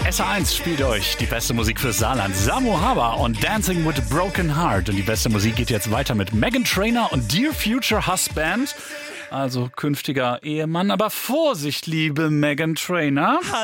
SA1 spielt euch die beste Musik fürs Saarland. Samu Haber und Dancing with a Broken Heart. Und die beste Musik geht jetzt weiter mit Meghan Trainor und Dear Future Husband. Also künftiger Ehemann. Aber Vorsicht, liebe Meghan Trainor.